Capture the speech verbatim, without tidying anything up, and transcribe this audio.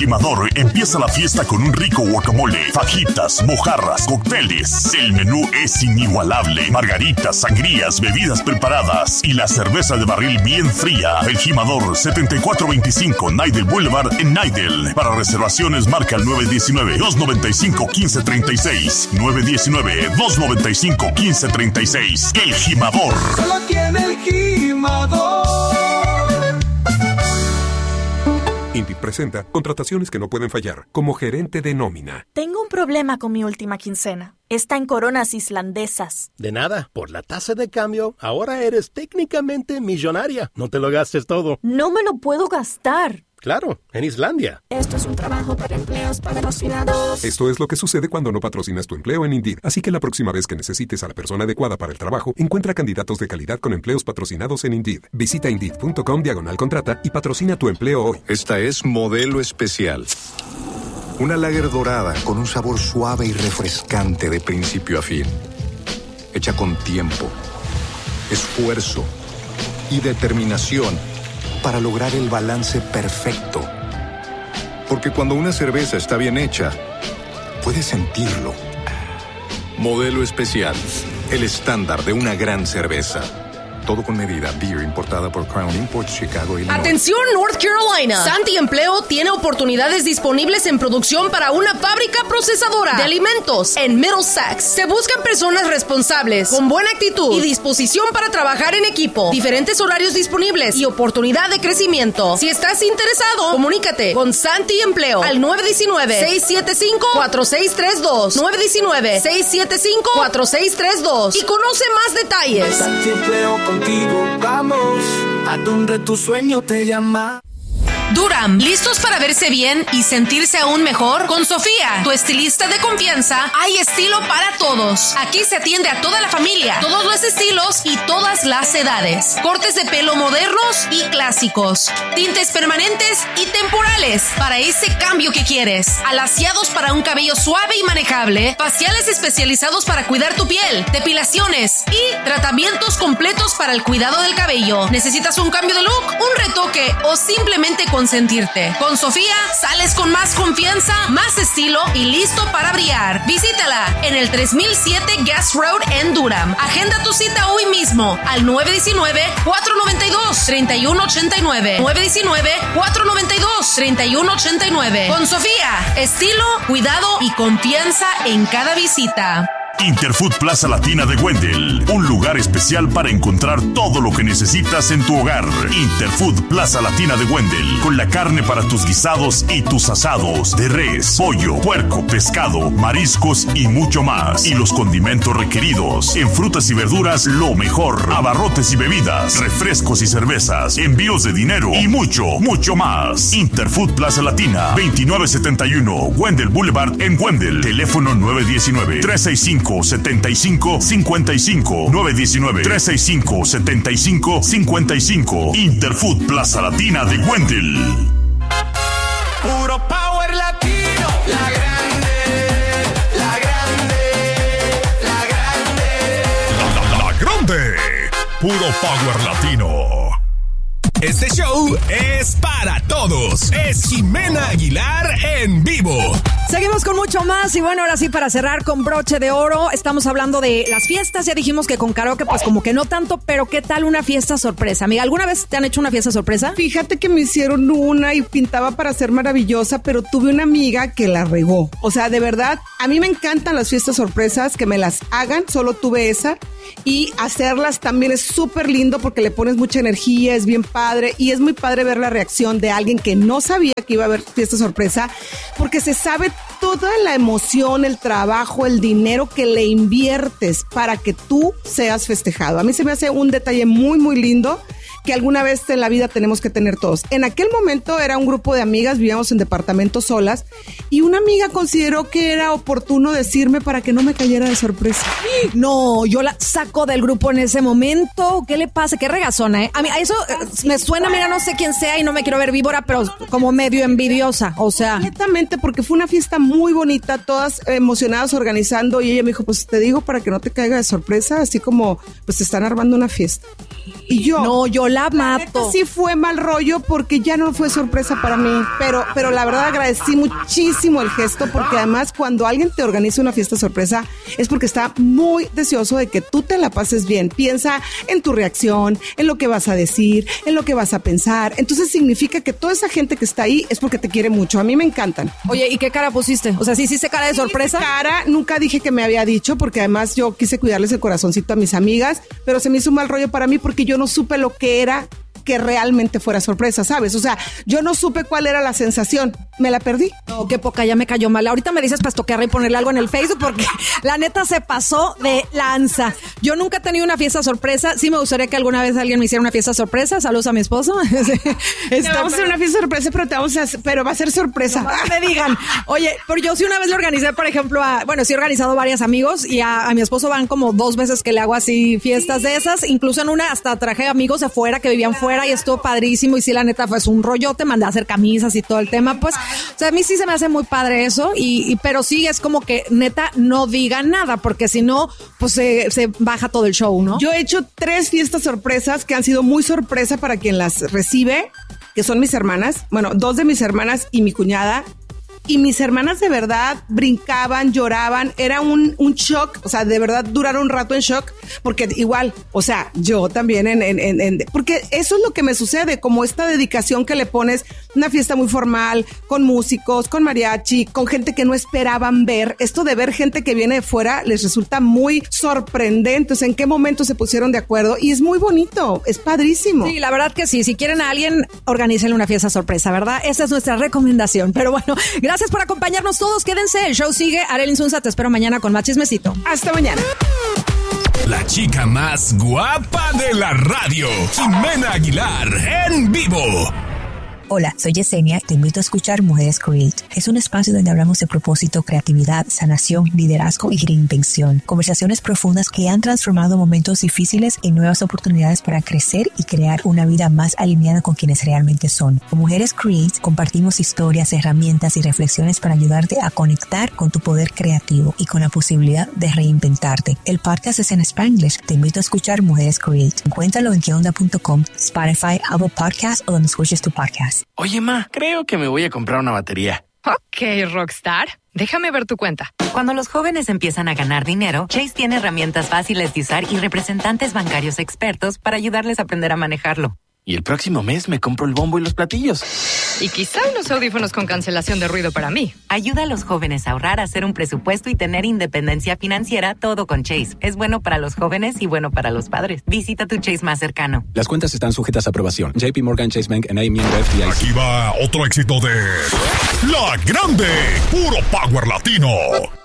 Jimador empieza la fiesta con un rico guacamole, fajitas, mojarras, cócteles. El menú es inigualable. Margaritas, sangrías, bebidas preparadas y la cerveza de barril bien fría. El Jimador, setenta y cuatro veinticinco Nidell Boulevard en Nidell. Para reservaciones marca el nueve uno nueve, dos nueve cinco, uno cinco tres seis. nueve uno nueve, dos nueve cinco, uno cinco tres seis. El Jimador. Solo tiene el Jimador. Indeed presenta contrataciones que no pueden fallar, como gerente de nómina. Tengo un problema con mi última quincena. Está en coronas islandesas. De nada, por la tasa de cambio, ahora eres técnicamente millonaria. No te lo gastes todo. No me lo puedo gastar. Claro, en Islandia. Esto es un trabajo para empleos patrocinados. Esto es lo que sucede cuando no patrocinas tu empleo en Indeed. Así que la próxima vez que necesites a la persona adecuada para el trabajo, encuentra candidatos de calidad con empleos patrocinados en Indeed. Visita Indeed.com diagonal contrata y patrocina tu empleo hoy. Esta es Modelo Especial. Una lager dorada con un sabor suave y refrescante de principio a fin. Hecha con tiempo, esfuerzo y determinación para lograr el balance perfecto. Porque cuando una cerveza está bien hecha, puedes sentirlo. Modelo Especial, el estándar de una gran cerveza. Todo con medida. Beer importada por Crown Imports, Chicago, Illinois. ¡Atención, North Carolina! Santi Empleo tiene oportunidades disponibles en producción para una fábrica procesadora de alimentos en Middlesex. Se buscan personas responsables, con buena actitud y disposición para trabajar en equipo. Diferentes horarios disponibles y oportunidad de crecimiento. Si estás interesado, comunícate con Santi Empleo al nueve uno nueve, seis siete cinco, cuatro seis tres dos. nueve uno nueve, seis siete cinco, cuatro seis tres dos. Y conoce más detalles. Santi Empleo contigo, vamos, a donde tu sueño te llama. Durham, ¿listos para verse bien y sentirse aún mejor? Con Sofía, tu estilista de confianza, hay estilo para todos. Aquí se atiende a toda la familia, todos los estilos y todas las edades. Cortes de pelo modernos y clásicos, tintes permanentes y temporales para ese cambio que quieres. Alaciados para un cabello suave y manejable, faciales especializados para cuidar tu piel, depilaciones y tratamientos completos para el cuidado del cabello. ¿Necesitas un cambio de look, un retoque o simplemente consentirte? Con Sofía sales con más confianza, más estilo y listo para brillar. Visítala en el tres mil siete Guest Road en Durham. Agenda tu cita hoy mismo al nueve uno nueve, cuatro nueve dos, tres uno ocho nueve. nueve uno nueve, cuatro nueve dos, tres uno ocho nueve. Con Sofía, estilo, cuidado y confianza en cada visita. Interfood Plaza Latina de Wendell, un lugar especial para encontrar todo lo que necesitas en tu hogar. Interfood Plaza Latina de Wendell, con la carne para tus guisados y tus asados, de res, pollo, puerco, pescado, mariscos y mucho más. Y los condimentos requeridos. En frutas y verduras, lo mejor. Abarrotes y bebidas, refrescos y cervezas, envíos de dinero y mucho, mucho más. Interfood Plaza Latina, veintinueve setenta y uno Wendell Boulevard en Wendell. Teléfono nueve uno nueve, tres seis cinco, siete cinco cinco cinco. nueve uno nueve, tres seis cinco, siete cinco cinco cinco. Interfood Plaza Latina de Wendell. Puro power latino, la grande, la grande, la grande. La, la, la grande. Puro power latino. Este show es para todos. Es Jimena Aguilar en vivo. Seguimos con mucho más y bueno, ahora sí para cerrar con broche de oro, estamos hablando de las fiestas. Ya dijimos que con karaoke pues como que no tanto, pero ¿qué tal una fiesta sorpresa? Amiga, ¿alguna vez te han hecho una fiesta sorpresa? Fíjate que me hicieron una y pintaba para ser maravillosa, pero tuve una amiga que la regó. O sea, de verdad, a mí me encantan las fiestas sorpresas, que me las hagan, solo tuve esa. Y hacerlas también es súper lindo porque le pones mucha energía, es bien padre y es muy padre ver la reacción de alguien que no sabía que iba a haber fiesta sorpresa, porque se sabe toda la emoción, el trabajo, el dinero que le inviertes para que tú seas festejado. A mí se me hace un detalle muy, muy lindo que alguna vez en la vida tenemos que tener todos. En aquel momento era un grupo de amigas, vivíamos en departamentos solas, y una amiga consideró que era oportuno decirme para que no me cayera de sorpresa. No, yo la saco del grupo en ese momento. ¿Qué le pasa? Qué regazona, ¿eh? A mí a eso eh, me suena, mira, no sé quién sea y no me quiero ver víbora, pero como medio envidiosa, o sea. Completamente, porque fue una fiesta muy bonita, todas emocionadas organizando, y ella me dijo, pues te digo para que no te caiga de sorpresa, así como pues te están armando una fiesta. Y yo... No, yo la mato. La neta sí fue mal rollo porque ya no fue sorpresa para mí. Pero, pero la verdad agradecí muchísimo el gesto porque además cuando alguien te organiza una fiesta sorpresa es porque está muy deseoso de que tú te la pases bien. Piensa en tu reacción, en lo que vas a decir, en lo que vas a pensar. Entonces significa que toda esa gente que está ahí es porque te quiere mucho. A mí me encantan. Oye, ¿y qué cara pusiste? O sea, ¿sí hiciste cara de sorpresa? Sí, cara, nunca dije que me había dicho porque además yo quise cuidarles el corazoncito a mis amigas, pero se me hizo un mal rollo para mí porque yo no supe lo que era que realmente fuera sorpresa, ¿sabes? O sea, yo no supe cuál era la sensación. Me la perdí. No, qué poca, ya me cayó mal. Ahorita me dices para estoquearla y ponerle algo en el Facebook porque la neta se pasó de lanza. Yo nunca he tenido una fiesta sorpresa. Sí me gustaría que alguna vez alguien me hiciera una fiesta sorpresa. Saludos a mi esposo. Te vamos a hacer una fiesta sorpresa, pero te vamos a hacer, pero va a ser sorpresa. No me digan. Oye, pero yo sí una vez le organicé, por ejemplo, a, bueno, sí he organizado varios amigos y a, a mi esposo van como dos veces que le hago así fiestas sí. de esas. Incluso en una hasta traje amigos de fuera que vivían fuera y estuvo padrísimo y sí, la neta fue pues, un rollote, mandé a hacer camisas y todo el tema, pues, o sea, a mí sí se me hace muy padre eso y, y pero sí es como que neta no digan nada porque si no, pues se, se baja todo el show, ¿no? Yo he hecho tres fiestas sorpresas que han sido muy sorpresa para quien las recibe, que son mis hermanas, bueno, dos de mis hermanas y mi cuñada. Y mis hermanas de verdad brincaban, lloraban, era un, un shock, o sea, de verdad duraron un rato en shock, porque igual, o sea, yo también en, en, en, en porque eso es lo que me sucede, como esta dedicación que le pones, una fiesta muy formal, con músicos, con mariachi, con gente que no esperaban ver, esto de ver gente que viene de fuera les resulta muy sorprendente, o sea, en qué momento se pusieron de acuerdo, y es muy bonito, es padrísimo. Sí, la verdad que sí, si quieren a alguien, organícenle una fiesta sorpresa, ¿verdad? Esa es nuestra recomendación, pero bueno, gracias. Gracias por acompañarnos todos, quédense, el show sigue. Arely Insunza, te espero mañana con más chismecito. Hasta mañana. La chica más guapa de la radio, Ximena Aguilar, en vivo. Hola, soy Yesenia, te invito a escuchar Mujeres Create. Es un espacio donde hablamos de propósito, creatividad, sanación, liderazgo y reinvención. Conversaciones profundas que han transformado momentos difíciles en nuevas oportunidades para crecer y crear una vida más alineada con quienes realmente son. Con Mujeres Create compartimos historias, herramientas y reflexiones para ayudarte a conectar con tu poder creativo y con la posibilidad de reinventarte. El podcast es en Spanglish. Te invito a escuchar Mujeres Create. Encuéntralo en que onda punto com, Spotify, Apple Podcasts o donde escuches tu podcast. Oye, ma, creo que me voy a comprar una batería. Ok, Rockstar. Déjame ver tu cuenta. Cuando los jóvenes empiezan a ganar dinero, Chase tiene herramientas fáciles de usar y representantes bancarios expertos para ayudarles a aprender a manejarlo. Y el próximo mes me compro el bombo y los platillos. Y quizá unos audífonos con cancelación de ruido para mí. Ayuda a los jóvenes a ahorrar, a hacer un presupuesto y tener independencia financiera, todo con Chase. Es bueno para los jóvenes y bueno para los padres. Visita tu Chase más cercano. Las cuentas están sujetas a aprobación. J P Morgan Chase Bank N A miembro F D I C. Aquí va otro éxito de La Grande, puro power latino.